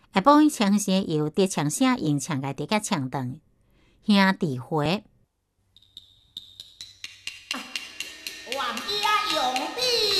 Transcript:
下晡枪声由笛枪声用枪甲笛甲枪断，兄弟会。 王爷用笔。